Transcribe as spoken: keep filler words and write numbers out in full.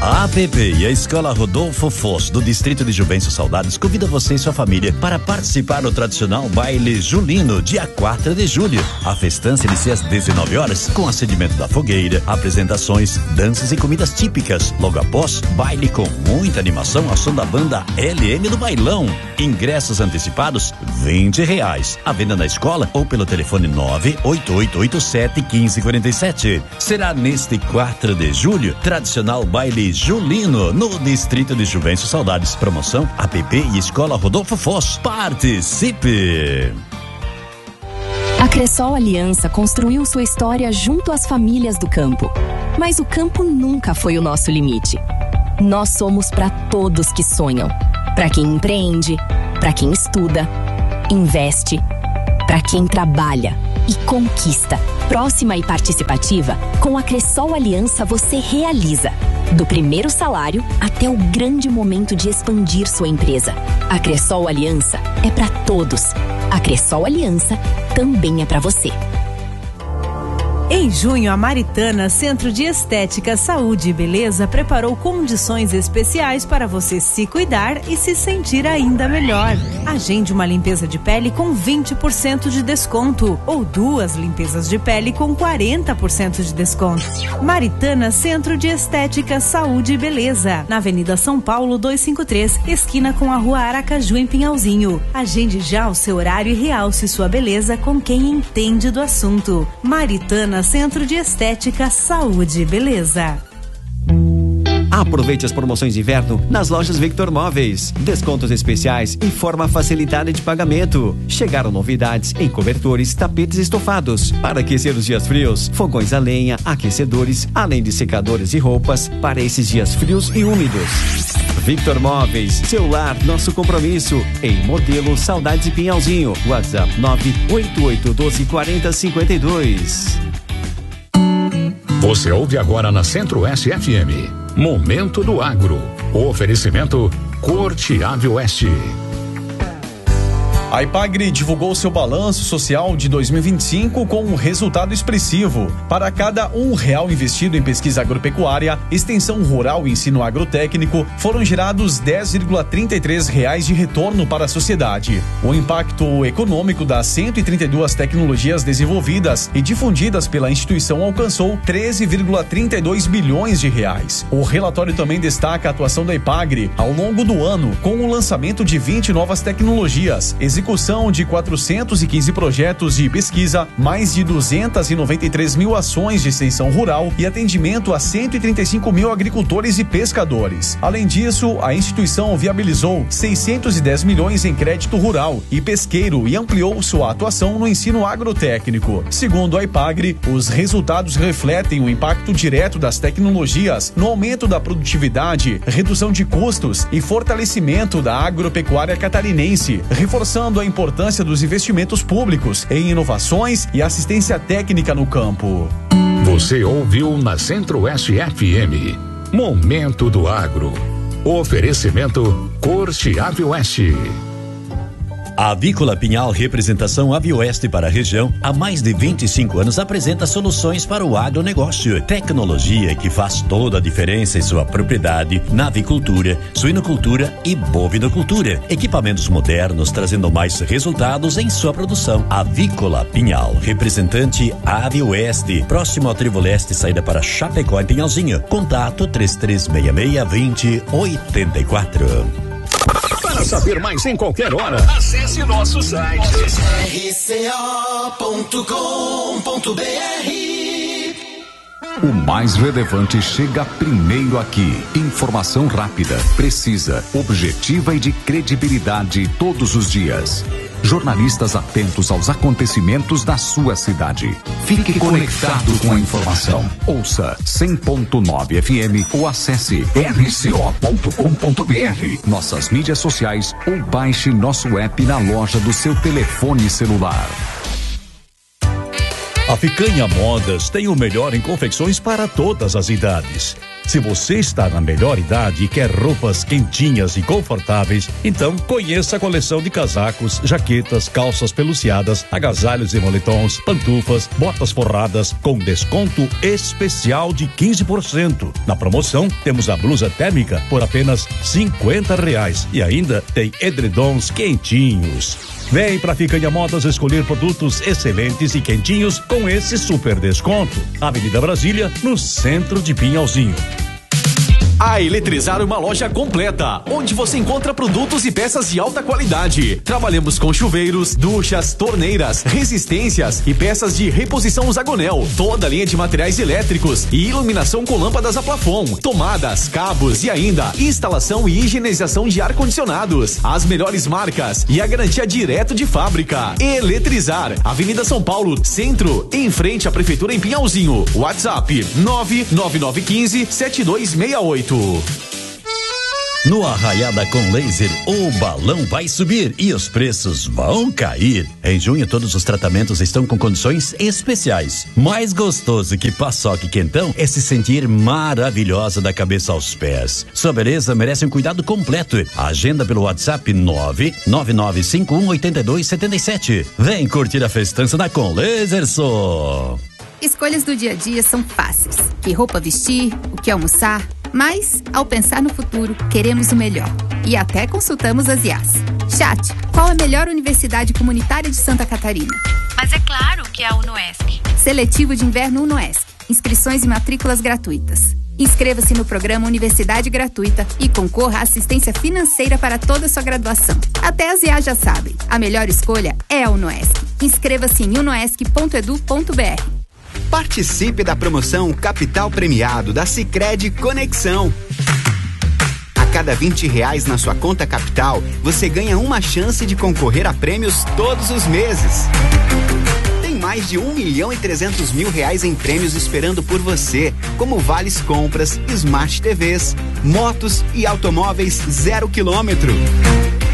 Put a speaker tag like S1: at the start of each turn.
S1: A APP e a Escola Rodolfo Foz, do Distrito de Juvencio Saudades, convida você e sua família para participar do tradicional baile julino, dia quatro de julho. A festança inicia às dezenove horas, com acendimento da fogueira, apresentações, danças e comidas típicas. Logo após, baile com muita animação ao som da banda L M do Bailão. Ingressos antecipados, vinte reais. A venda na escola ou pelo telefone nove oito oito oito sete um cinco quatro sete. Será neste quatro de julho, tradicional baile julino, no Distrito de Juvencio Saudades. Promoção A P P e Escola Rodolfo Foz. Participe!
S2: A Cressol Aliança construiu sua história junto às famílias do campo. Mas o campo nunca foi o nosso limite. Nós somos para todos que sonham. Para quem empreende, para quem estuda, investe, para quem trabalha e conquista. Próxima e participativa, com a Cressol Aliança você realiza. Do primeiro salário até o grande momento de expandir sua empresa. A Cressol Aliança é para todos. A Cressol Aliança também é para você.
S3: Em junho, a Maritana Centro de Estética, Saúde e Beleza preparou condições especiais para você se cuidar e se sentir ainda melhor. Agende uma limpeza de pele com vinte por cento de desconto ou duas limpezas de pele com quarenta por cento de desconto. Maritana Centro de Estética, Saúde e Beleza, na Avenida São Paulo duzentos e cinquenta e três, esquina com a Rua Aracaju, em Pinhalzinho. Agende já o seu horário e realce sua beleza com quem entende do assunto. Maritana Centro de Estética, Saúde e Beleza.
S4: Aproveite as promoções de inverno nas lojas Victor Móveis. Descontos especiais e forma facilitada de pagamento. Chegaram novidades em cobertores, tapetes e estofados. Para aquecer os dias frios, fogões a lenha, aquecedores, além de secadores de roupas para esses dias frios e úmidos. Victor Móveis, seu lar, nosso compromisso. Em modelo Saudades e Pinhalzinho. WhatsApp nove oito oito um dois quatro zero cinco dois.
S5: Você ouve agora na Centro-Oeste F M. Momento do Agro. Oferecimento Corte-Ave Oeste.
S6: A Ipagre divulgou seu balanço social de dois mil e vinte e cinco com um resultado expressivo. Para cada um real investido em pesquisa agropecuária, extensão rural e ensino agrotécnico, foram gerados dez vírgula trinta e três reais de retorno para a sociedade. O impacto econômico das cento e trinta e duas tecnologias desenvolvidas e difundidas pela instituição alcançou treze vírgula trinta e dois bilhões de reais. O relatório também destaca a atuação da Ipagre ao longo do ano, com o lançamento de vinte novas tecnologias, execução de quatrocentos e quinze projetos de pesquisa, mais de duzentas e noventa e três mil ações de extensão rural e atendimento a cento e trinta e cinco mil agricultores e pescadores. Além disso, a instituição viabilizou seiscentos e dez milhões em crédito rural e pesqueiro e ampliou sua atuação no ensino agrotécnico. Segundo a Ipagre, os resultados refletem o impacto direto das tecnologias no aumento da produtividade, redução de custos e fortalecimento da agropecuária catarinense, reforçando a importância dos investimentos públicos em inovações e assistência técnica no campo.
S5: Você ouviu na Centro-Oeste F M. Momento do Agro. Oferecimento Corte-Ave Oeste.
S1: A Avícola Pinhal Representação Avioeste para a região, há mais de vinte e cinco anos apresenta soluções para o agronegócio. Tecnologia que faz toda a diferença em sua propriedade na avicultura, suinocultura e bovinocultura. Equipamentos modernos trazendo mais resultados em sua produção. Avícola Pinhal, representante Avioeste, próximo ao Trevo Leste, saída para Chapecó em Pinhalzinho. Contato três três seis seis, dois zero oito quatro.
S5: Para saber mais em qualquer hora, acesse nosso site
S7: r c o ponto com ponto b r.
S8: O mais relevante chega primeiro aqui. Informação rápida, precisa, objetiva e de credibilidade todos os dias. Jornalistas atentos aos acontecimentos da sua cidade. Fique conectado com a informação. Ouça cem ponto nove F M ou acesse r c o ponto com ponto b r. Nossas mídias sociais ou baixe nosso app na loja do seu telefone celular.
S9: A Picanha Modas tem o melhor em confecções para todas as idades. Se você está na melhor idade e quer roupas quentinhas e confortáveis, então conheça a coleção de casacos, jaquetas, calças peluciadas, agasalhos e moletons, pantufas, botas forradas com desconto especial de quinze por cento. Na promoção, temos a blusa térmica por apenas cinquenta reais e ainda tem edredons quentinhos. Vem pra Picanha Modas escolher produtos excelentes e quentinhos com esse super desconto. Avenida Brasília, no centro de Pinhalzinho.
S10: A Eletrizar é uma loja completa, onde você encontra produtos e peças de alta qualidade. Trabalhamos com chuveiros, duchas, torneiras, resistências e peças de reposição Zagonel. Toda a linha de materiais elétricos e iluminação com lâmpadas a plafond, tomadas, cabos e ainda instalação e higienização de ar-condicionados. As melhores marcas e a garantia direto de fábrica. Eletrizar, Avenida São Paulo, Centro, em frente à Prefeitura em Pinhalzinho. WhatsApp nove nove nove um cinco sete dois seis oito.
S1: No Arraiada com Laser, o balão vai subir e os preços vão cair. Em junho, todos os tratamentos estão com condições especiais. Mais gostoso que paçoca e quentão é se sentir maravilhosa da cabeça aos pés. Sua beleza merece um cuidado completo. Agenda pelo WhatsApp nove nove nove cinco um oito dois sete sete. Vem curtir a festança da Com Laser, só.
S11: Escolhas do dia a dia são fáceis. Que roupa vestir, o que almoçar. Mas, ao pensar no futuro, queremos o melhor. E até consultamos as I As. Chat, qual a melhor universidade comunitária de Santa Catarina?
S12: Mas é claro que é a UNOESC.
S11: Seletivo de Inverno UNOESC. Inscrições e matrículas gratuitas. Inscreva-se no programa Universidade Gratuita e concorra à assistência financeira para toda a sua graduação. Até as I As já sabem, a melhor escolha é a UNOESC. Inscreva-se em unoesc ponto edu ponto br.
S13: Participe da promoção Capital Premiado da Sicredi Conexão. A cada vinte reais na sua conta Capital, você ganha uma chance de concorrer a prêmios todos os meses. Tem mais de um milhão e trezentos mil reais em prêmios esperando por você, como vales compras, Smart T Vs, motos e automóveis zero quilômetro.